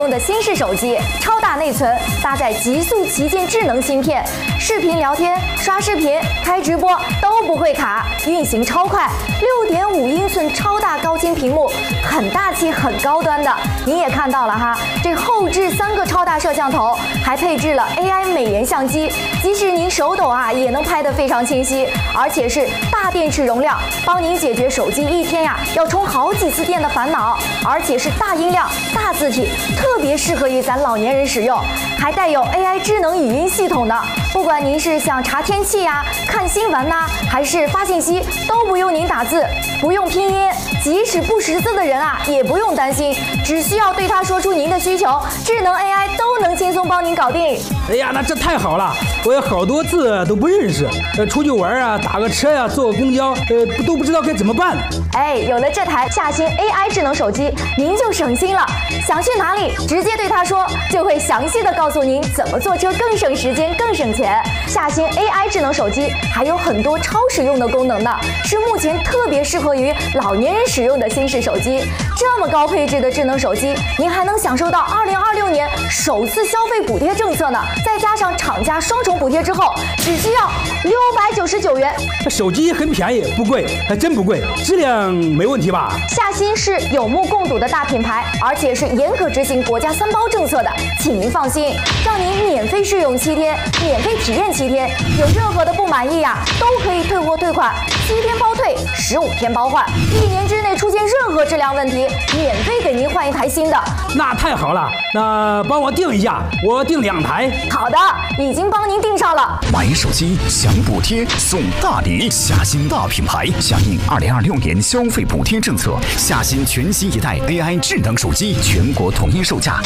用的新式手机，超大内存，搭载极速旗舰智能芯片，视频聊天、刷视频、开直播都不会卡，运行超快。6.5英寸超大高清屏幕，很大气、很高端的。您也看到了哈，这后置3个超大摄像头，还配置了 AI 美颜相机，即使您手抖也能拍得非常清晰，而且是大电池容量，帮您解决手机一天要充好几次电的烦恼，而且是大音量、大字体，特别适合于咱老年人使用，还带有 AI 智能语音系统的。不管您是想查天气看新闻还是发信息，都不用您打字，不用拼音，即使不识字的人也不用担心，只需要对他说出您的需求，智能 AI 都能轻松帮您搞定。 哎呀，那这太好了！我有好多字都不认识，出去玩打个车坐个公交，都不知道该怎么办。 有了这台夏新 AI 智能手机，您就省心了。想去哪里，直接对他说，就会详细的告诉您怎么坐车更省时间、更省钱。夏新 AI 智能手机还有很多超实用的功能呢，是目前特别适合于老年人使用的新式手机。这么高配置的智能手机，您还能享受到2026年首次消费补贴政策呢，再加上厂家双重补贴之后，只需要699元。 手机很便宜，不贵，还真不贵，质量没问题吧？ 夏新是有目共睹的大品牌，而且是严格执行国家3包政策的，请您放心，让您免费试用7天，免费体验7天，有任何的不满意都可以退货退款，7天包退，15天包换，1年之内出现任何质量问题，免费给您换一台新的。 那太好了，那帮我订一下，我订2台。 好的，已经帮您订上了。 买手机享补贴送大礼，夏新大品牌响应2026年消费补贴政策，夏新全新一代 AI 智能手机全国统一售价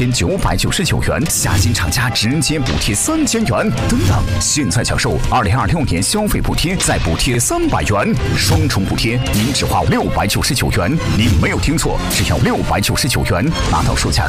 3999元，夏新厂家直接补贴3000元等等。现在享受2026年消费补贴，再补贴300元，双重补贴，您只花699元。您没有听错，只要699元，拿到售价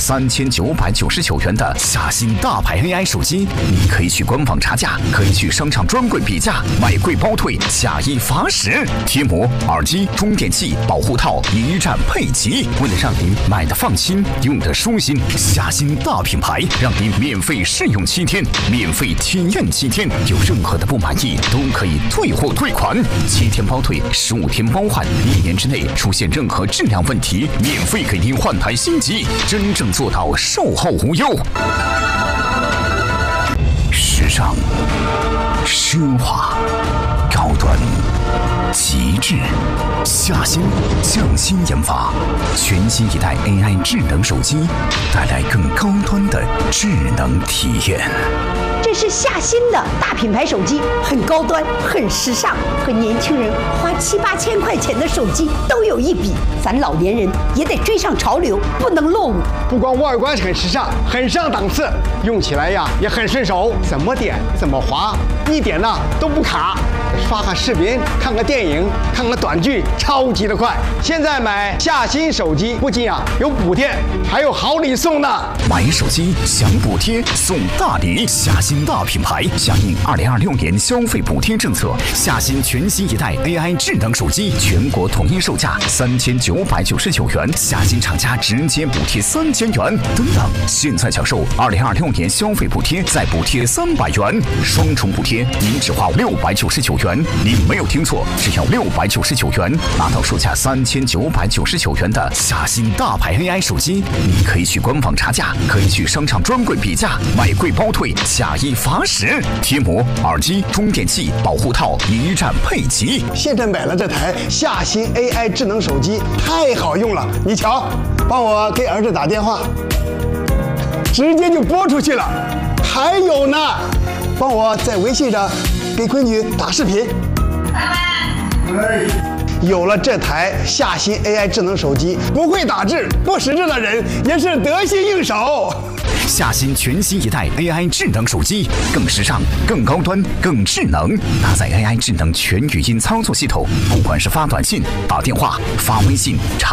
3999元的夏新大牌 AI 手机。您可以去官网查价，可以去商场专柜比价，买贵包退，假一罚10。贴膜、耳机、充电器、保护套一站配齐，为了让您买的放心，用的舒心，夏新大品牌让您免费试用7天，免费体验7天，有任何的不满意都可以退货退款，7天包退，15天包换，1年之内出现任何质量问题，免费给您换台新机，真正做到售后无忧。时尚、奢华、高端、极致，夏新匠心研发全新一代 AI 智能手机，带来更高端的智能体验。 这是夏新的大品牌手机，很高端，很时尚，和年轻人花7、8千块钱的手机都有一比。咱老年人也得追上潮流，不能落伍。 不光外观很时尚，很上档次，用起来也很顺手，怎么点怎么滑，一点都不卡。刷个视频，看个电影，看个短剧，超级的快。现在买夏新手机，不仅有补贴，还有好礼送呢。 买手机享补贴送大礼，夏新大品牌响应2026年消费补贴政策，夏新全新一代 AI 智能手机全国统一售价3999元，夏新厂家直接补贴3000元等等。现在享受2026年消费补贴，再补贴300元，双重补贴，您只花699元。您没有听错，只要699元，拿到售价3999元的夏新大牌 AI 手机。您可以去官网查价，可以去商场专柜比价，买贵包退，假一罚10。贴膜、耳机、充电器、保护套一站配齐。 现在买了这台夏新 AI 智能手机，太好用了。你瞧，帮我给儿子打电话，直接就拨出去了。还有呢，帮我在微信上给闺女打视频。有了这台夏新 AI 智能手机，不会打字、不识字的人也是得心应手。 夏新全新一代 AI 智能手机，更时尚、更高端、更智能，搭载 AI 智能全语音操作系统，不管是发短信、打电话、发微信、查